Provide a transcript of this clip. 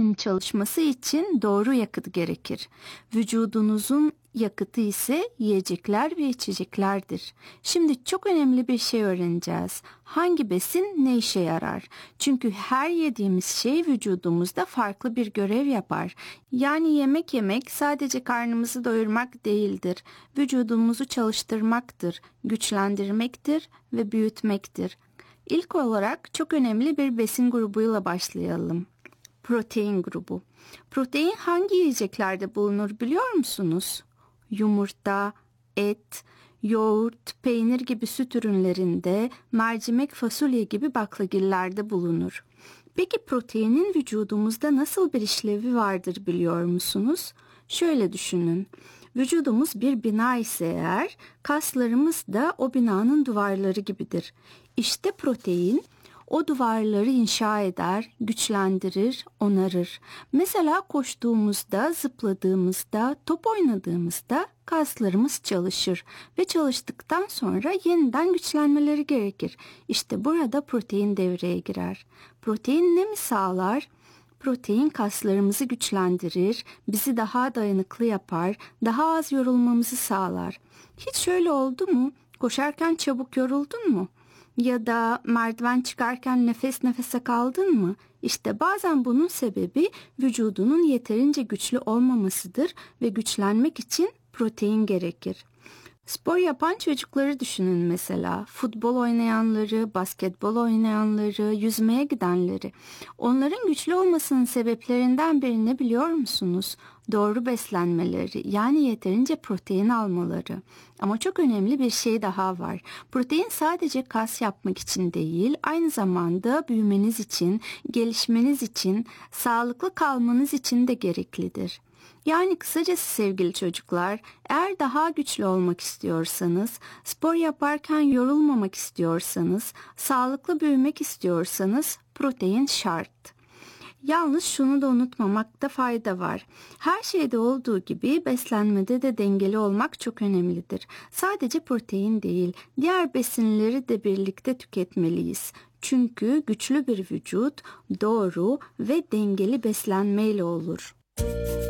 beynin çalışması için doğru yakıt gerekir. Vücudunuzun yakıtı ise yiyecekler ve içeceklerdir. Şimdi çok önemli bir şey öğreneceğiz. Hangi besin ne işe yarar? Çünkü her yediğimiz şey vücudumuzda farklı bir görev yapar. Yani yemek yemek sadece karnımızı doyurmak değildir. Vücudumuzu çalıştırmaktır, güçlendirmektir ve büyütmektir. İlk olarak çok önemli bir besin grubuyla başlayalım. Protein grubu. Protein hangi yiyeceklerde bulunur biliyor musunuz? Yumurta, et, yoğurt, peynir gibi süt ürünlerinde, mercimek, fasulye gibi baklagillerde bulunur. Peki proteinin vücudumuzda nasıl bir işlevi vardır biliyor musunuz? Şöyle düşünün. Vücudumuz bir bina ise eğer, kaslarımız da o binanın duvarları gibidir. İşte protein o duvarları inşa eder, güçlendirir, onarır. Mesela koştuğumuzda, zıpladığımızda, top oynadığımızda kaslarımız çalışır ve çalıştıktan sonra yeniden güçlenmeleri gerekir. İşte burada protein devreye girer. Protein ne mi sağlar? Protein kaslarımızı güçlendirir, bizi daha dayanıklı yapar, daha az yorulmamızı sağlar. Hiç şöyle oldu mu? Koşarken çabuk yoruldun mu? Ya da merdiven çıkarken nefes nefese kaldın mı? İşte bazen bunun sebebi vücudunun yeterince güçlü olmamasıdır ve güçlenmek için protein gerekir. Spor yapan çocukları düşünün mesela. Futbol oynayanları, basketbol oynayanları, yüzmeye gidenleri. Onların güçlü olmasının sebeplerinden biri ne biliyor musunuz? Doğru beslenmeleri, yani yeterince protein almaları. Ama çok önemli bir şey daha var. Protein sadece kas yapmak için değil, aynı zamanda büyümeniz için, gelişmeniz için, sağlıklı kalmanız için de gereklidir. Yani kısacası sevgili çocuklar, eğer daha güçlü olmak istiyorsanız, spor yaparken yorulmamak istiyorsanız, sağlıklı büyümek istiyorsanız protein şart. Yalnız şunu da unutmamakta fayda var. Her şeyde olduğu gibi beslenmede de dengeli olmak çok önemlidir. Sadece protein değil, diğer besinleri de birlikte tüketmeliyiz. Çünkü güçlü bir vücut doğru ve dengeli beslenmeyle olur.